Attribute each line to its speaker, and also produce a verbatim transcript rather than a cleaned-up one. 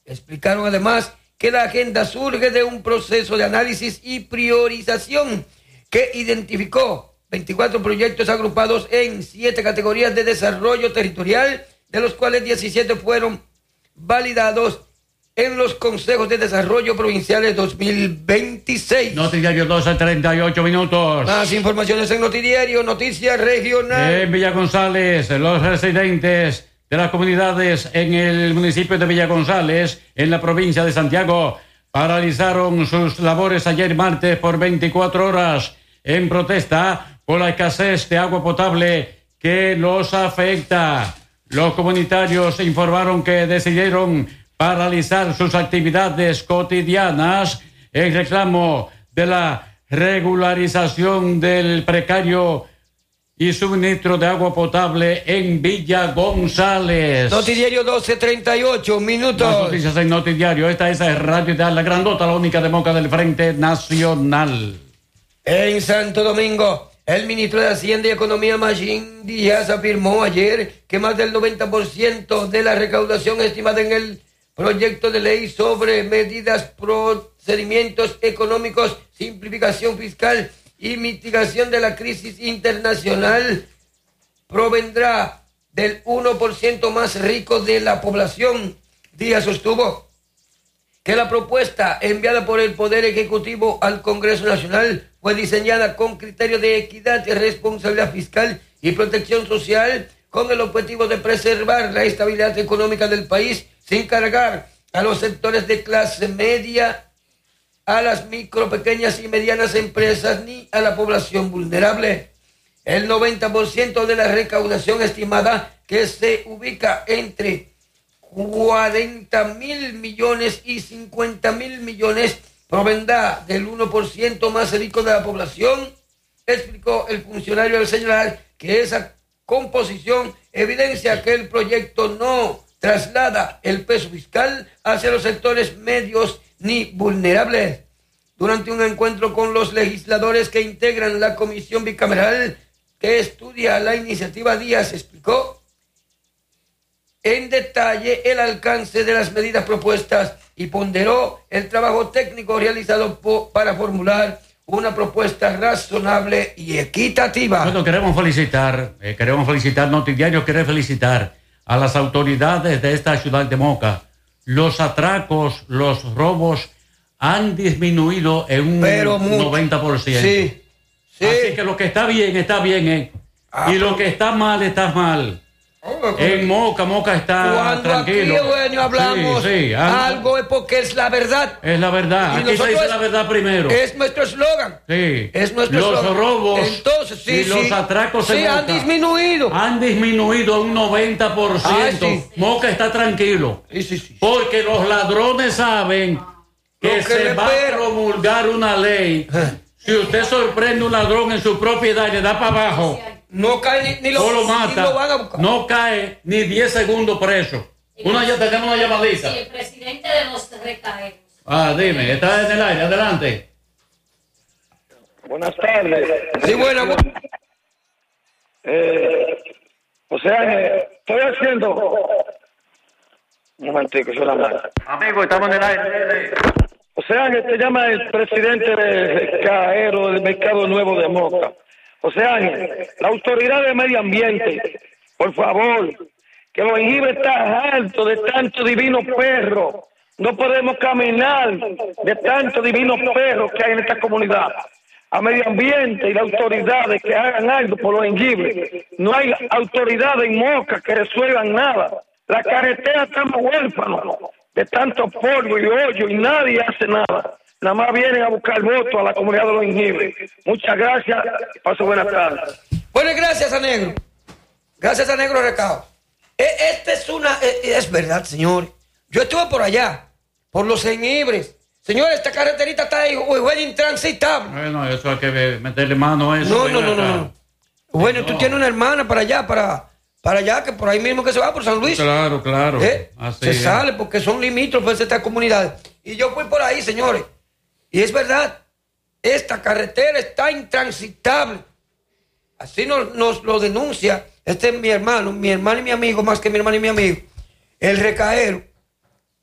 Speaker 1: Explicaron además que la agenda surge de un proceso de análisis y priorización que identificó veinticuatro proyectos agrupados en siete categorías de desarrollo territorial, de los cuales diecisiete fueron validados en los consejos de desarrollo provinciales dos mil veintiséis.
Speaker 2: Notidiario doce, treinta y ocho minutos.
Speaker 1: Más informaciones en Notidiario, Noticias Regional.
Speaker 2: En Villa González, los residentes de las comunidades en el municipio de Villa González, en la provincia de Santiago, paralizaron sus labores ayer martes por veinticuatro horas en protesta por la escasez de agua potable que los afecta. Los comunitarios informaron que decidieron paralizar sus actividades cotidianas en reclamo de la regularización del precario y suministro de agua potable en Villa González.
Speaker 1: Notidiario doce, treinta y ocho minutos.
Speaker 2: Las noticias en Notidiario. Esta es Radio de la Grandota, la única de Moca del Frente Nacional.
Speaker 1: En Santo Domingo, el ministro de Hacienda y Economía, Magín Díaz, afirmó ayer que más del noventa por ciento de la recaudación estimada en el proyecto de ley sobre medidas, procedimientos económicos, simplificación fiscal y mitigación de la crisis internacional provendrá del uno por ciento más rico de la población. Díaz sostuvo que la propuesta enviada por el Poder Ejecutivo al Congreso Nacional fue diseñada con criterios de equidad, responsabilidad fiscal y protección social, con el objetivo de preservar la estabilidad económica del país sin cargar a los sectores de clase media, a las micro, pequeñas y medianas empresas ni a la población vulnerable. El noventa por ciento de la recaudación estimada, que se ubica entre cuarenta mil millones y cincuenta mil millones, provendrá del uno por ciento más rico de la población, explicó el funcionario al señalar que esa composición evidencia que el proyecto no traslada el peso fiscal hacia los sectores medios ni vulnerables. Durante un encuentro con los legisladores que integran la comisión bicameral que estudia la iniciativa, Díaz explicó en detalle el alcance de las medidas propuestas y ponderó el trabajo técnico realizado po- para formular una propuesta razonable y equitativa.
Speaker 2: Bueno, queremos felicitar, eh, queremos felicitar, Notidiario quiere felicitar a las autoridades de esta ciudad de Moca. Los atracos, los robos han disminuido en un
Speaker 1: Pero mucho.
Speaker 2: noventa por ciento.
Speaker 1: Sí, sí.
Speaker 2: Así que lo que está bien, está bien, ¿eh?
Speaker 1: Ah,
Speaker 2: y lo que está mal, está mal.
Speaker 1: Oh,
Speaker 2: En Moca, Moca está
Speaker 1: cuando
Speaker 2: tranquilo.
Speaker 1: aquí, Eugenio, hablamos
Speaker 2: Sí, sí, algo,
Speaker 1: algo es porque es la verdad.
Speaker 2: es la verdad.
Speaker 1: Y
Speaker 2: Aquí se
Speaker 1: nosotros
Speaker 2: dice
Speaker 1: es-
Speaker 2: la verdad primero.
Speaker 1: Es nuestro eslogan.
Speaker 2: Sí.
Speaker 1: Es nuestro
Speaker 2: Los
Speaker 1: eslogan.
Speaker 2: robos
Speaker 1: Entonces, sí,
Speaker 2: y los
Speaker 1: sí.
Speaker 2: atracos
Speaker 1: Sí,
Speaker 2: en
Speaker 1: han
Speaker 2: Moca
Speaker 1: disminuido.
Speaker 2: han disminuido un noventa por ciento.
Speaker 1: Ay, sí.
Speaker 2: Moca está tranquilo.
Speaker 1: Sí, sí, sí.
Speaker 2: Porque los ladrones saben que,
Speaker 1: Lo que
Speaker 2: se
Speaker 1: le
Speaker 2: va
Speaker 1: espera.
Speaker 2: a promulgar una ley. Si usted sorprende un ladrón en su propiedad y le da para abajo,
Speaker 1: No cae ni, ni lo,
Speaker 2: o lo
Speaker 1: ni
Speaker 2: mata,
Speaker 1: lo van a buscar.
Speaker 2: no cae ni diez segundos preso. Una, ya tenemos una llamadita.
Speaker 3: Sí, el presidente de los recaeros.
Speaker 2: Ah, dime, está en el aire, adelante.
Speaker 4: Buenas tardes.
Speaker 1: Sí, bueno, bu-
Speaker 4: Eh, o sea, eh, estoy haciendo... Un momentico, yo la mano.
Speaker 2: Amigo, estamos en el aire.
Speaker 4: O sea, que te llama el presidente de Caero del Mercado Nuevo de Moca. O sea, la autoridad de medio ambiente, por favor, que los jengibres está alto de tanto divino perro. No podemos caminar de tanto divino perro que hay en esta comunidad. A medio ambiente y las autoridades que hagan algo por los jengibres. No hay autoridades en Moca que resuelvan nada. La carretera estamos huérfanos de tanto polvo y hoyo y nadie hace nada. Nada más vienen a buscar votos a la comunidad de los jengibres. Muchas gracias y paso buenas tardes.
Speaker 1: bueno, gracias a Negro. Gracias a Negro Recado. E- Esta es una... e- Es verdad, señor. Yo estuve por allá, por los jengibres. Señor, esta carreterita está ahí, güey, intransitable.
Speaker 2: Bueno, eso hay que meterle mano a eso.
Speaker 1: No,
Speaker 2: ven
Speaker 1: no, no,
Speaker 2: acá.
Speaker 1: no, no. Bueno,
Speaker 2: No.
Speaker 1: tú tienes una hermana para allá, para, para allá, que por ahí mismo que se va, por San Luis.
Speaker 2: Claro, claro.
Speaker 1: ¿Eh?
Speaker 2: Así
Speaker 1: Se
Speaker 2: es.
Speaker 1: sale porque son limítrofes de esta comunidad. Y yo fui por ahí, señores. Y es verdad, esta carretera está intransitable. Así nos, nos lo denuncia. Este es mi hermano, mi hermano y mi amigo, más que mi hermano y mi amigo. El Recaero.